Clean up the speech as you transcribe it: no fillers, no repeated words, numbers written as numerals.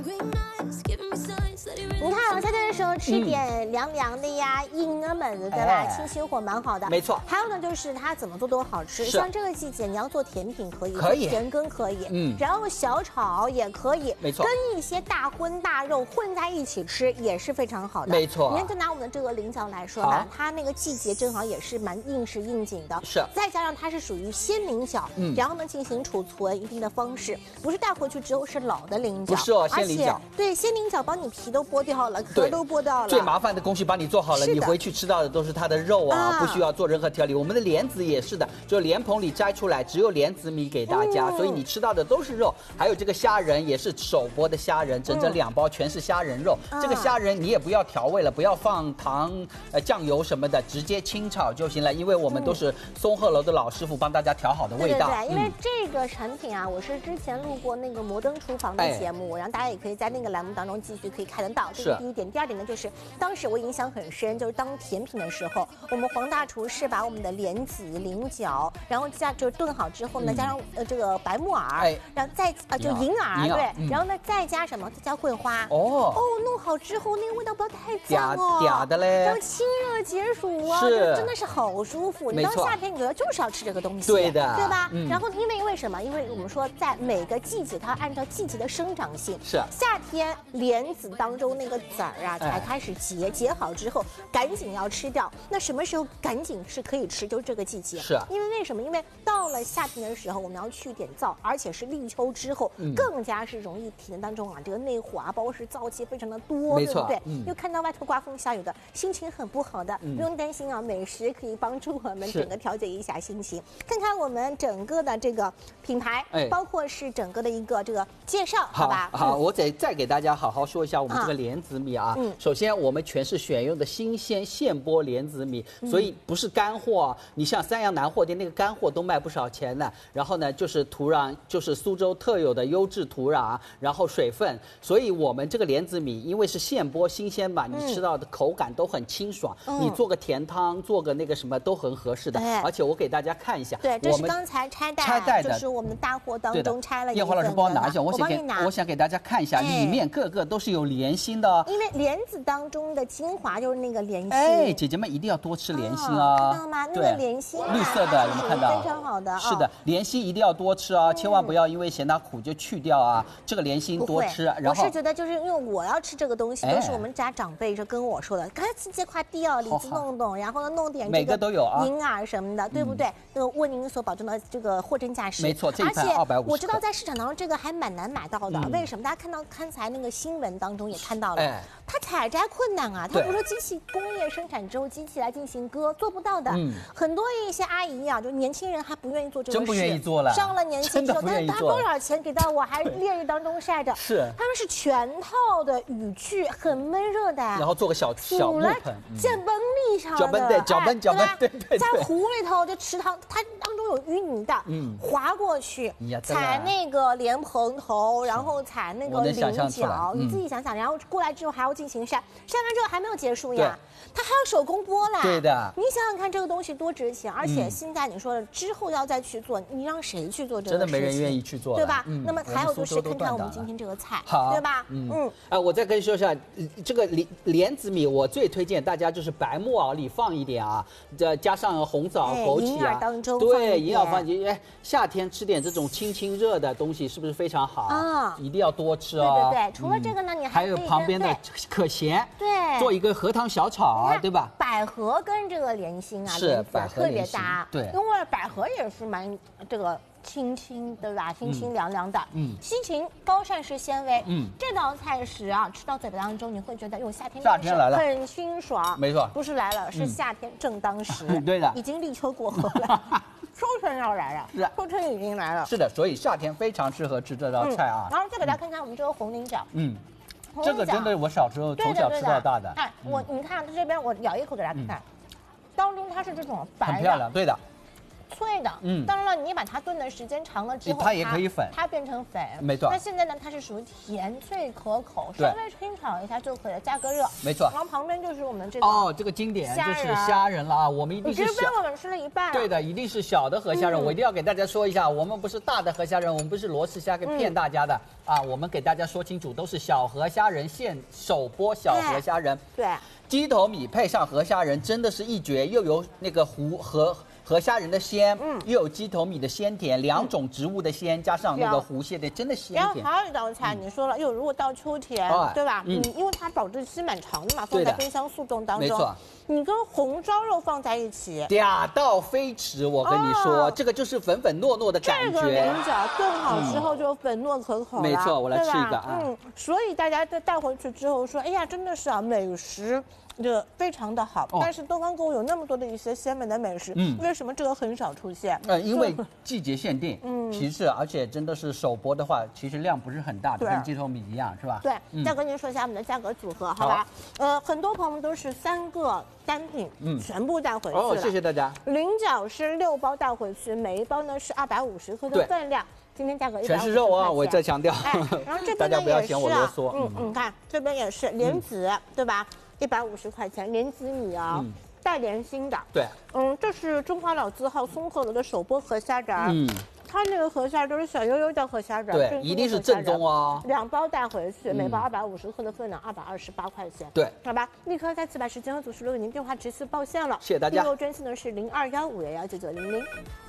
你看啊，夏天的时候吃点凉凉的呀，硬了们的，对吧？清心火蛮好的。 没错。 还有呢，就是它怎么做都好吃。像这个季节，你要做甜品可以， 可以甜羹可以，然后小炒也可以， 没错。 跟一些大荤大肉混在一起吃也是非常好的， 没错。 你看，就拿我们的这个菱角来说吧，它那个季节正好也是蛮应时应景的， 是。 再加上它是属于鲜菱角，然后呢进行储存一定的方式，不是带回去之后是老的菱角， 不是哦，鲜菱角。 对，鲜菱角帮你皮都剥掉了，壳都剥掉了。 最麻烦的工序帮你做好了，你回去吃到的都是它的肉啊，不需要做任何调理。我们的莲子也是的，就莲蓬里摘出来，只有莲子米给大家，所以你吃到的都是肉。还有这个虾仁也是手剥的虾仁，整整2包全是虾仁肉。这个虾仁你也不要调味了，不要放糖、酱油什么的，直接清炒就行了。因为我们都是松鹤楼的老师傅帮大家调好的味道。 对，因为这个产品啊，我是之前录过那个摩登厨房的节目，然后大家也可以在那个栏目当中继续可以看得到。这是第一点。第二点呢，就是当时我印象很深，就是当甜品的时候，我们黄大厨是把我们的莲子、菱角，然后就是炖好之后呢，加上这个白木耳，然后再就银耳，对，然后呢再加什么？再加桂花。弄好之后那个味道不要太酱哦， 嗲的嘞， 然后清热解暑啊，这真的是好舒服。你到夏天你觉得就是要吃这个东西， 对的， 对吧？然后为什么？因为我们说在每个季节它按照季节的生长性， 是夏天莲子当中那个籽儿啊才开始结好之后赶紧要吃掉。那什么时候赶紧是可以吃？就是这个季节。 是因为什么？因为到了夏天的时候，我们要去点燥，而且是立秋之后，更加是容易体内当中啊这个内火啊，包括是燥气非常的多，对不对？又看到外头刮风下雨的，心情很不好的，不用担心啊，美食可以帮助我们整个调节一下心情。看看我们整个的这个品牌，包括是整个的一个这个介绍，好吧？ 好，我再给大家好好说一下我们这个莲子米啊。首先我们全是选用的新鲜现剥莲子米，所以不是干货。你像三阳南货店那个干货都卖不少钱的。然后呢，就是土壤，就是苏州特有的优质土壤，然后水分，所以我们这个莲子米因为是现剥新鲜嘛，你吃到的口感都很清爽。你做个甜汤，做个那个什么都很合适的。而且我给大家看一下， 对，这是刚才拆袋的，就是我们的大货当中拆了一份。 叶华老师帮我拿一下，我想给大家看一下，里面个个都是有莲心的哦。 因为莲子当中的精华就是那个莲心。 姐姐们一定要多吃莲心哦， 看到吗？那个莲心绿色的，有没有看到？ 非常好的。 是的，莲心一定要多吃哦，千万不要因为嫌它苦就去掉啊。这个莲心多吃，然后我是觉得就是因为我要吃这个东西，都是我们家长辈就跟我说的，赶紧这块地哦，李子弄，然后呢弄点每个都有啊， 银耳什么的，对不对？那个为您所保证的这个货真价实。 没错，这一盘250克。 我知道在市场当中这个还蛮难买到的，为什么？大家看到刚才那个新闻当中也看到了，它采摘困难啊，它不是说机器工业生产之后机器来进行割，做不到的。很多一些阿姨啊，就年轻人还不愿意做这个事， 真不愿意做了。 上了年纪之后，但是他多少钱给到我，还烈日当中晒着。 是， 他们是全套的雨具，很闷热的， 然后做个小木盆， 在盆里上的， 脚盆，对， 在湖里头就池塘，它当中有淤泥的，滑过去，踩那个莲蓬头，然后踩那个菱角，你自己想想，然后过来之后还要进行晒完之后还没有结束呀，它还要手工剥啦。 对的， 你想想看这个东西多值钱，而且现在你说的之后要再去做，你让谁去做这个事情？ 真的没人愿意去做， 对吧？那么还有就是看看我们今天这个菜，对吧？ 我再跟你说一下，这个莲子米我最推荐大家就是白木耳里放一点啊，加上红枣、枸杞啊，对，银耳放进去。夏天吃点这种清热的东西，是不是非常好啊？一定要多吃哦。 对，除了这个呢，你还有旁边的可咸，对，做一个荷塘小炒，对吧？ 百合跟这个莲心啊， 是百合特别搭， 对， 因为百合也是蛮这个。清对吧？清凉凉的，西芹高膳食纤维，这道菜食啊，吃到嘴巴当中，你会觉得，夏天来了， 很清爽， 没错， 不是来了，是夏天正当时， 对的， 已经立秋过后了，秋春要来了，是，秋春已经来了， 是的，所以夏天非常适合吃这道菜啊。 然后再给大家看看我们这个红菱角， 这个真的我小时候从小吃到大的， 你看这边我咬一口给大家看，当中它是这种白的， 很漂亮，对的。 脆的。当然了，你把它炖的时间长了之后， 它也可以粉， 它变成粉。 没错。 那现在呢，它是属于甜脆可口，稍微清炒一下就可以了，加个热。 没错。 然后旁边就是我们这个这个经典就是虾仁了啊，我们一定是小。我们吃了一半。 对的，一定是小的河虾仁。我一定要给大家说一下，我们不是大的河虾仁，我们不是罗氏虾给骗大家的啊，我们给大家说清楚，都是小河虾仁，现手剥小河虾仁。 对。 鸡头米配上河虾仁，真的是一绝，又有那个河虾仁的鲜，又有鸡头米的鲜甜，两种植物的鲜，加上那个湖蟹的，真的鲜甜。 然后还有一道菜，你说了，如果到秋天，对吧？因为它保质期蛮长的嘛，放在冰箱速冻当中。没错。你跟红烧肉放在一起， 嗲到飞驰。我跟你说，这个就是粉粉糯糯的感觉。 这个菱角炖好之后就粉糯可口了。 没错，我来吃一个啊。 所以大家带回去之后说，哎呀，真的是啊，美食。这非常的好，但是东方购物有那么多的一些鲜美的美食，为什么这个很少出现？ 因为季节限定，其次而且真的是手剥的话，其实量不是很大的，跟鸡头米一样，是吧？ 对，再跟您说一下我们的价格组合，好吧？很多朋友们都是3个单品，全部带回去了。 谢谢大家。 菱角是6包带回去，每一包呢是250克的分量。今天价格150 全是肉啊！我再强调， 然后这边大家不要嫌我啰嗦。 你看这边也是莲子，对吧？150块钱，莲子米啊，带莲心的。 对， 这是中华老字号松鹤楼的手剥河虾仁。它那个河虾都是小悠悠的河虾仁， 对，一定是正宗哦。 2包带回去，每包250克的分量，228块钱。 对， 好吧，立刻在400时间和组织留给您电话直接报线了。 谢谢大家。 订购专线呢是0215119900。